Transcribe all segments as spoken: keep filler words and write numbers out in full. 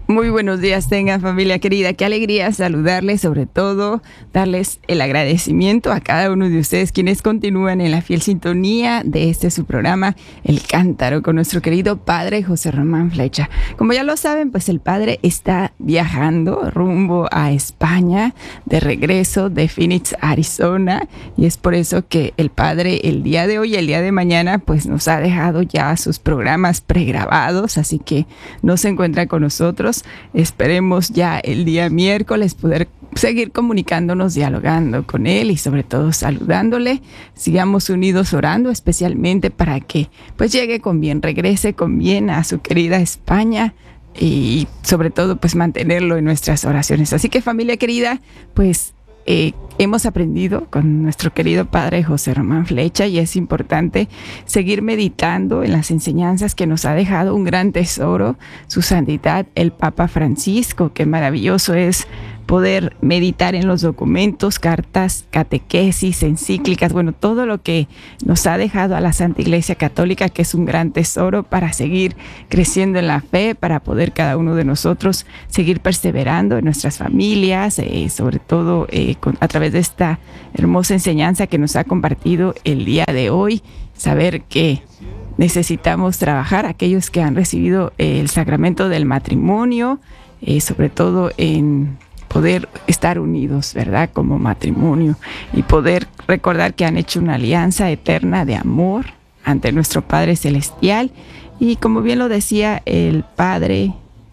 Muy buenos días tengan, familia querida. Qué alegría saludarles, sobre todo darles el agradecimiento a cada uno de ustedes quienes continúan en la fiel sintonía de este su programa, El Cántaro, con nuestro querido padre José Román Flecha. Como ya lo saben, pues el padre está viajando rumbo a España, de regreso de Phoenix, Arizona, y es por eso que el padre el día de hoy y el día de mañana pues nos ha dejado ya sus programas pregrabados, así que no se encuentra con nosotros. Esperemos ya el día miércoles poder seguir comunicándonos, dialogando con él y sobre todo saludándole. Sigamos unidos orando, especialmente para que pues llegue con bien, regrese con bien a su querida España y sobre todo pues mantenerlo en nuestras oraciones. Así que, familia querida, pues Eh, hemos aprendido con nuestro querido padre José Román Flecha y es importante seguir meditando en las enseñanzas que nos ha dejado un gran tesoro, su santidad, el Papa Francisco. Qué maravilloso es poder meditar en los documentos, cartas, catequesis, encíclicas, bueno, todo lo que nos ha dejado a la Santa Iglesia Católica, que es un gran tesoro para seguir creciendo en la fe, para poder cada uno de nosotros seguir perseverando en nuestras familias, eh, sobre todo eh, con, a través de esta hermosa enseñanza que nos ha compartido el día de hoy, saber que necesitamos trabajar, aquellos que han recibido eh, el sacramento del matrimonio, eh, sobre todo en poder estar unidos, ¿verdad? Como matrimonio y poder recordar que han hecho una alianza eterna de amor ante nuestro Padre Celestial y, como bien lo decía el Padre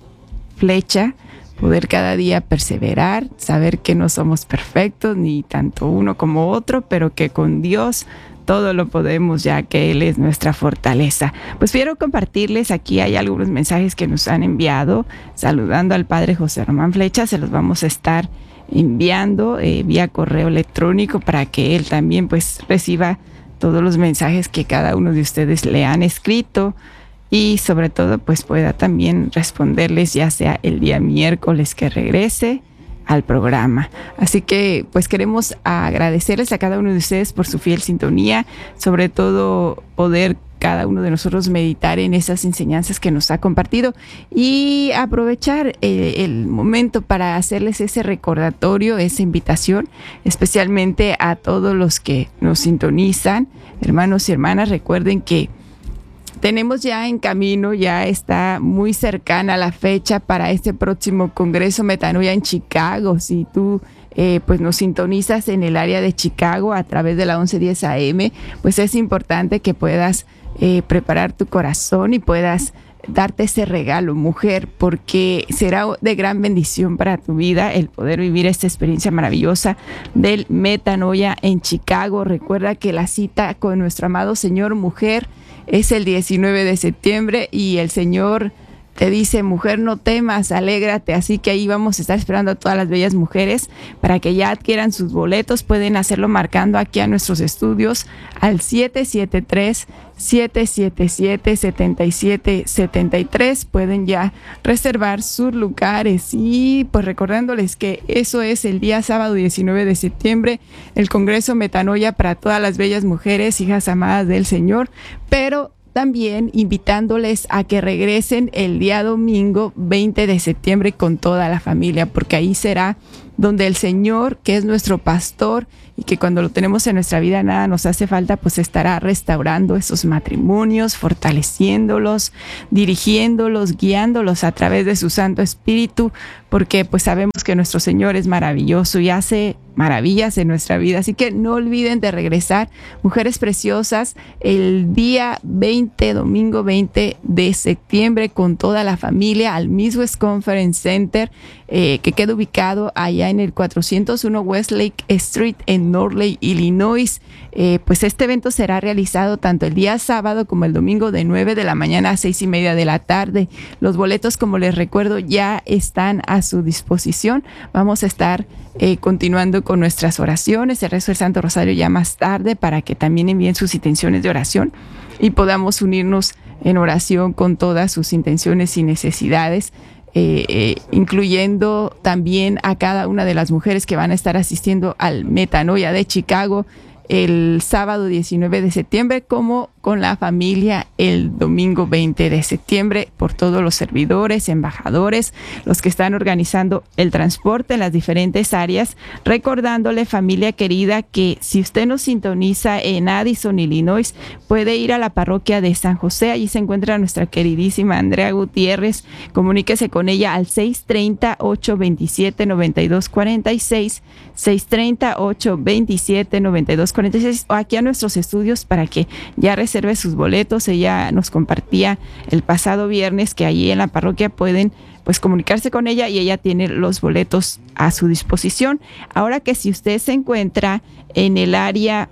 Flecha, poder cada día perseverar, saber que no somos perfectos, ni tanto uno como otro, pero que con Dios todo lo podemos, ya que Él es nuestra fortaleza. Pues quiero compartirles, aquí hay algunos mensajes que nos han enviado, saludando al padre José Román Flecha, se los vamos a estar enviando eh, vía correo electrónico para que él también pues reciba todos los mensajes que cada uno de ustedes le han escrito y sobre todo pues pueda también responderles, ya sea el día miércoles que regrese al programa. Así que pues queremos agradecerles a cada uno de ustedes por su fiel sintonía, sobre todo poder cada uno de nosotros meditar en esas enseñanzas que nos ha compartido y aprovechar eh, el momento para hacerles ese recordatorio, esa invitación, especialmente a todos los que nos sintonizan, hermanos y hermanas. Recuerden que tenemos ya en camino, ya está muy cercana la fecha para este próximo Congreso Metanoia en Chicago. Si tú eh, pues nos sintonizas en el área de Chicago a través de la once diez A M, pues es importante que puedas eh, preparar tu corazón y puedas darte ese regalo, mujer, porque será de gran bendición para tu vida el poder vivir esta experiencia maravillosa del Metanoia en Chicago. Recuerda que la cita con nuestro amado Señor, mujer, es el diecinueve de septiembre y el Señor te dice: mujer, no temas, alégrate. Así que ahí vamos a estar esperando a todas las bellas mujeres para que ya adquieran sus boletos. Pueden hacerlo marcando aquí a nuestros estudios al siete siete tres, siete siete siete, siete siete siete tres. Pueden ya reservar sus lugares y pues recordándoles que eso es el día sábado diecinueve de septiembre, el Congreso Metanoia para todas las bellas mujeres, hijas amadas del Señor, pero también invitándoles a que regresen el día domingo veinte de septiembre con toda la familia, porque ahí será donde el Señor, que es nuestro pastor y que cuando lo tenemos en nuestra vida nada nos hace falta, pues estará restaurando esos matrimonios, fortaleciéndolos, dirigiéndolos, guiándolos a través de su Santo Espíritu, porque pues sabemos que nuestro Señor es maravilloso y hace maravillas en nuestra vida. Así que no olviden de regresar, mujeres preciosas, el día veinte, domingo veinte de septiembre con toda la familia al Midwest Conference Center, eh, que queda ubicado allá en el cuatrocientos uno Westlake Street en Norley, Illinois. Eh, pues este evento será realizado tanto el día sábado como el domingo de nueve de la mañana a seis y media de la tarde. Los boletos, como les recuerdo, ya están a su disposición. Vamos a estar eh, continuando con nuestras oraciones, el rezo del Santo Rosario ya más tarde, para que también envíen sus intenciones de oración y podamos unirnos en oración con todas sus intenciones y necesidades. Eh, eh, incluyendo también a cada una de las mujeres que van a estar asistiendo al Metanoia de Chicago, el sábado diecinueve de septiembre, como con la familia el domingo veinte de septiembre, por todos los servidores, embajadores, los que están organizando el transporte en las diferentes áreas. Recordándole, familia querida, que si usted nos sintoniza en Addison, Illinois, puede ir a la parroquia de San José. Allí se encuentra nuestra queridísima Andrea Gutiérrez. Comuníquese con ella al seis tres cero, ocho dos siete, nueve dos cuatro seis, seis tres cero, ocho dos siete, nueve dos cuatro seis, o aquí a nuestros estudios para que ya reserve sus boletos. Ella nos compartía el pasado viernes que allí en la parroquia pueden pues comunicarse con ella y ella tiene los boletos a su disposición. Ahora que si usted se encuentra en el área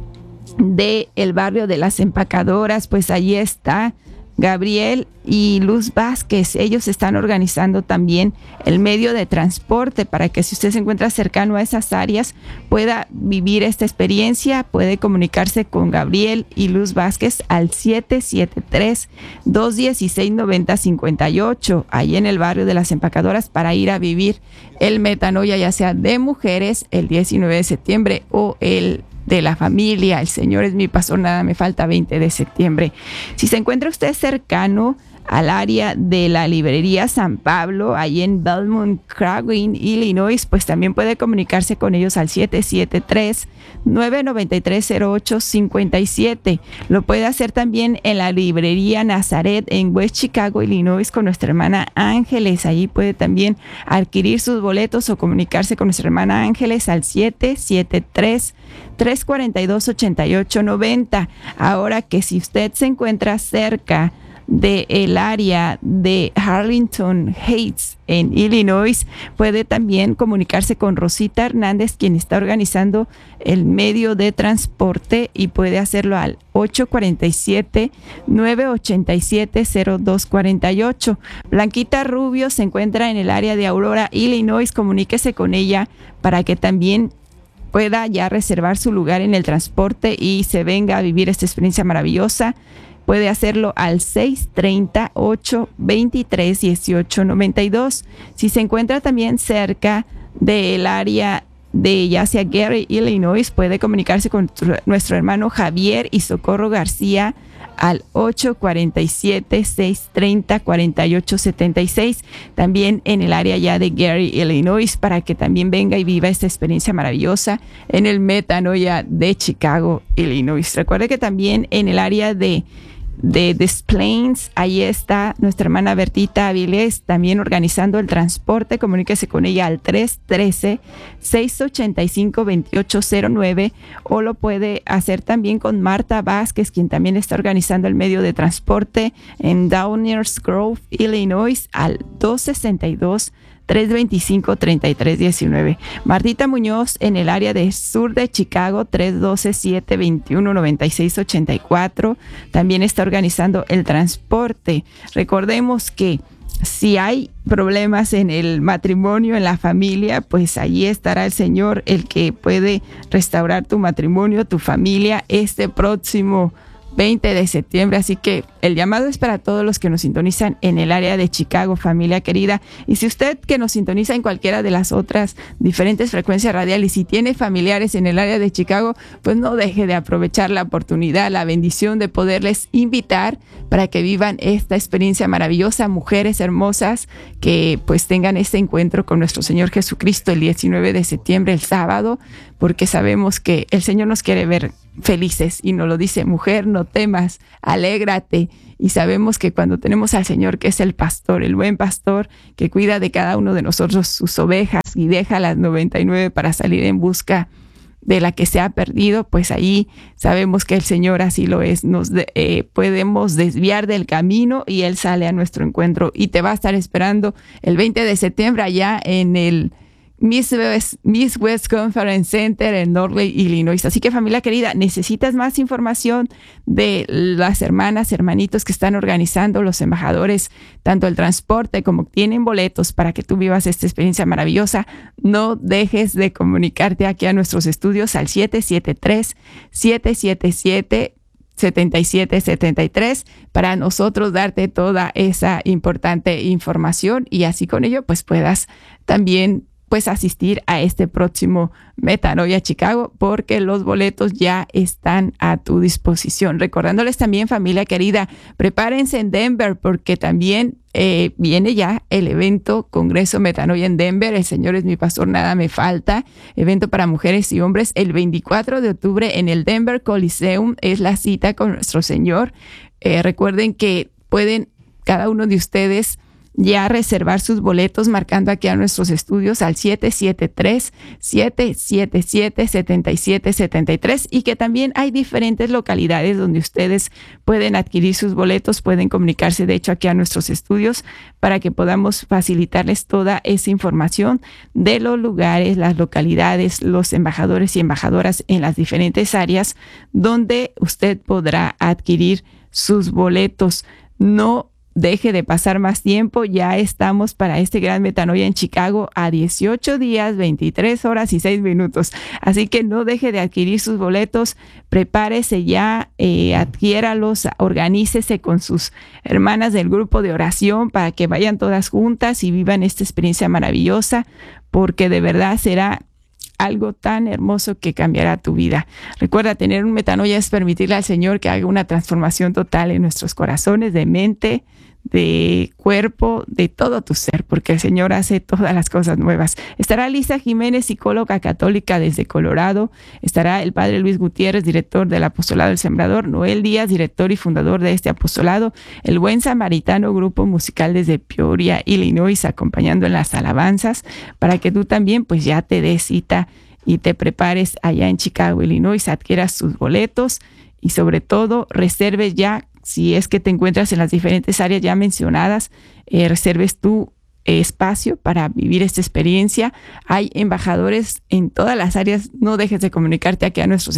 de el barrio de las Empacadoras, pues allí está Gabriel y Luz Vázquez. Ellos están organizando también el medio de transporte para que si usted se encuentra cercano a esas áreas pueda vivir esta experiencia. Puede comunicarse con Gabriel y Luz Vázquez al siete siete tres, dos uno seis, nueve cero cinco ocho, ahí en el barrio de las Empacadoras, para ir a vivir el Metanoia, ya sea de mujeres el diecinueve de septiembre o el de la familia, el Señor es mi pastor, nada me falta, veinte de septiembre. Si se encuentra usted cercano al área de la librería San Pablo, ahí en Belmont, Cragwin, Illinois, pues también puede comunicarse con ellos al siete siete tres, nueve nueve tres, cero ocho cinco siete. Lo puede hacer también en la librería Nazaret en West Chicago, Illinois, con nuestra hermana Ángeles. Allí puede también adquirir sus boletos o comunicarse con nuestra hermana Ángeles al siete siete tres, tres cuatro dos, ocho ocho nueve cero. Ahora que si usted se encuentra cerca del área de Harlington Heights en Illinois, puede también comunicarse con Rosita Hernández, quien está organizando el medio de transporte, y puede hacerlo al ocho cuatro siete, nueve ocho siete, cero dos cuatro ocho. Blanquita Rubio se encuentra en el área de Aurora, Illinois. Comuníquese con ella para que también pueda ya reservar su lugar en el transporte y se venga a vivir esta experiencia maravillosa. Puede hacerlo al seis tres cero, ocho dos tres, uno ocho nueve dos. Si se encuentra también cerca del área de ya sea Gary, Illinois, puede comunicarse con nuestro hermano Javier y Socorro García al ocho cuatro siete, seis tres cero, cuatro ocho siete seis, también en el área ya de Gary, Illinois, para que también venga y viva esta experiencia maravillosa en el Metanoia de Chicago, Illinois. Recuerde que también en el área de de Des Plaines, ahí está nuestra hermana Bertita Avilés también organizando el transporte. Comuníquese con ella al tres uno tres, seis ocho cinco, dos ocho cero nueve, o lo puede hacer también con Marta Vázquez, quien también está organizando el medio de transporte en Downers Grove, Illinois, al dos sesenta y dos, tres veinticinco, treinta y tres diecinueve. Martita Muñoz en el área de sur de Chicago, tres doce, siete veintiuno, noventa y seis ochenta y cuatro, también está organizando el transporte. Recordemos que si hay problemas en el matrimonio, en la familia, pues allí estará el Señor, el que puede restaurar tu matrimonio, tu familia, este próximo veinte de septiembre. Así que el llamado es para todos los que nos sintonizan en el área de Chicago, familia querida. Y si usted que nos sintoniza en cualquiera de las otras diferentes frecuencias radiales y si tiene familiares en el área de Chicago, pues no deje de aprovechar la oportunidad, la bendición de poderles invitar para que vivan esta experiencia maravillosa. Mujeres hermosas que pues tengan este encuentro con nuestro Señor Jesucristo el diecinueve de septiembre, el sábado, porque sabemos que el Señor nos quiere ver felices y nos lo dice: mujer, no temas, alégrate. Y sabemos que cuando tenemos al Señor, que es el pastor, el buen pastor, que cuida de cada uno de nosotros sus ovejas y deja las noventa y nueve para salir en busca de la que se ha perdido, pues ahí sabemos que el Señor así lo es. Nos de, eh, podemos desviar del camino y Él sale a nuestro encuentro y te va a estar esperando el veinte de septiembre allá en el Miss West, Miss West Conference Center en Norley, Illinois. Así que, familia querida, necesitas más información de las hermanas, hermanitos que están organizando, los embajadores, tanto el transporte como tienen boletos para que tú vivas esta experiencia maravillosa. No dejes de comunicarte aquí a nuestros estudios al siete siete tres, siete siete siete, siete siete siete tres para nosotros darte toda esa importante información y así con ello pues puedas también pues asistir a este próximo Metanoia Chicago, porque los boletos ya están a tu disposición. Recordándoles también, familia querida, prepárense en Denver, porque también eh, viene ya el evento Congreso Metanoia en Denver. El Señor es mi pastor, nada me falta. Evento para mujeres y hombres el veinticuatro de octubre en el Denver Coliseum. Es la cita con nuestro Señor. Eh, recuerden que pueden cada uno de ustedes ya reservar sus boletos marcando aquí a nuestros estudios al siete siete tres, siete siete siete, siete siete siete tres, y que también hay diferentes localidades donde ustedes pueden adquirir sus boletos, pueden comunicarse de hecho aquí a nuestros estudios para que podamos facilitarles toda esa información de los lugares, las localidades, los embajadores y embajadoras en las diferentes áreas donde usted podrá adquirir sus boletos. No deje de pasar más tiempo, ya estamos para este gran Metanoia en Chicago a dieciocho días, veintitrés horas y seis minutos. Así que no deje de adquirir sus boletos, prepárese ya, eh, adquiéralos, organícese con sus hermanas del grupo de oración para que vayan todas juntas y vivan esta experiencia maravillosa, porque de verdad será algo tan hermoso que cambiará tu vida. Recuerda, tener un metanoia es permitirle al Señor que haga una transformación total en nuestros corazones, de mente, de cuerpo, de todo tu ser, porque el Señor hace todas las cosas nuevas. Estará Lisa Jiménez, psicóloga católica desde Colorado. Estará el padre Luis Gutiérrez, director del Apostolado del Sembrador. Noel Díaz, director y fundador de este apostolado. El Buen Samaritano, grupo musical desde Peoria, Illinois, acompañando en las alabanzas, para que tú también pues ya te des cita y te prepares allá en Chicago, Illinois, adquieras tus boletos y sobre todo reserves ya. Si es que te encuentras en las diferentes áreas ya mencionadas, eh, reserves tu eh, espacio para vivir esta experiencia. Hay embajadores en todas las áreas. No dejes de comunicarte aquí a nuestros.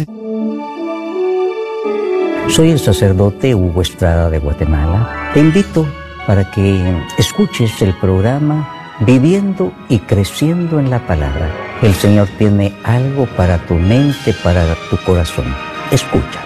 Soy el sacerdote Hugo Estrada de Guatemala. Te invito para que escuches el programa Viviendo y Creciendo en la Palabra. El Señor tiene algo para tu mente, para tu corazón. Escucha.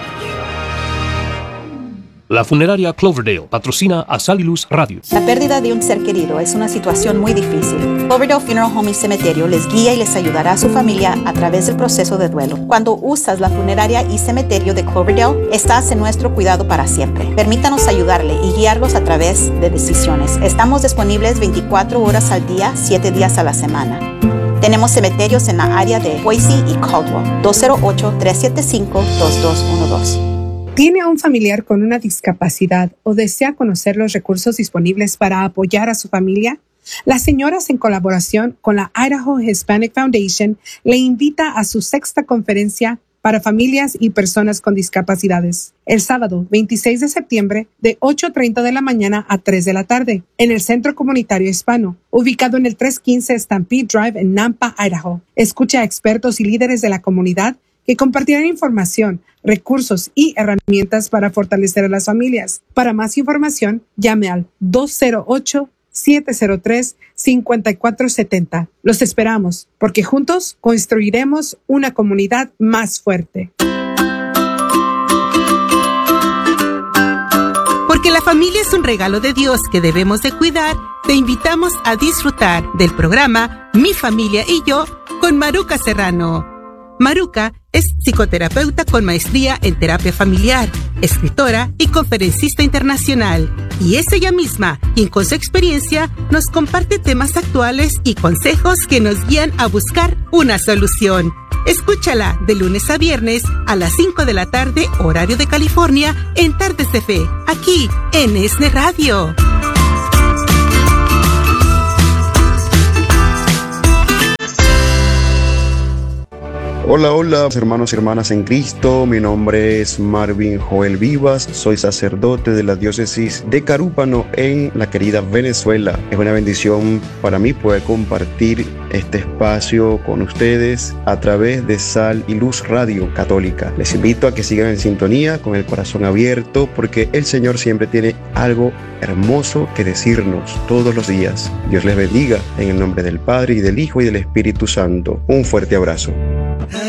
La funeraria Cloverdale patrocina a Sal y Luz Radio. La pérdida de un ser querido es una situación muy difícil. Cloverdale Funeral Home y Cementerio les guía y les ayudará a su familia a través del proceso de duelo. Cuando usas la funeraria y cementerio de Cloverdale, estás en nuestro cuidado para siempre. Permítanos ayudarle y guiarlos a través de decisiones. Estamos disponibles veinticuatro horas al día, siete días a la semana. Tenemos cementerios en la área de Boise y Caldwell. dos cero ocho, tres siete cinco, dos dos uno dos. ¿Tiene a un familiar con una discapacidad o desea conocer los recursos disponibles para apoyar a su familia? Las señoras, en colaboración con la Idaho Hispanic Foundation, le invita a su sexta conferencia para familias y personas con discapacidades, el sábado veintiséis de septiembre de ocho treinta de la mañana a tres de la tarde, en el Centro Comunitario Hispano, ubicado en el trescientos quince Stampede Drive en Nampa, Idaho. Escucha a expertos y líderes de la comunidad que compartirán información, recursos y herramientas para fortalecer a las familias. Para más información, llame al dos cero ocho, siete cero tres, cinco cuatro siete cero. Los esperamos, porque juntos construiremos una comunidad más fuerte. Porque la familia es un regalo de Dios que debemos de cuidar, te invitamos a disfrutar del programa Mi Familia y Yo con Maruca Serrano. Maruca es psicoterapeuta con maestría en terapia familiar, escritora y conferencista internacional. Y es ella misma quien con su experiencia nos comparte temas actuales y consejos que nos guían a buscar una solución. Escúchala de lunes a viernes a las cinco de la tarde, horario de California, en Tardes de Fe, aquí en E S N E Radio. Hola, hola, hermanos y hermanas en Cristo. Mi nombre es Marvin Joel Vivas. Soy sacerdote de la diócesis de Carúpano en la querida Venezuela. Es una bendición para mí poder compartir este espacio con ustedes a través de Sal y Luz Radio Católica. Les invito a que sigan en sintonía con el corazón abierto, porque el Señor siempre tiene algo hermoso que decirnos todos los días. Dios les bendiga en el nombre del Padre y del Hijo y del Espíritu Santo. Un fuerte abrazo.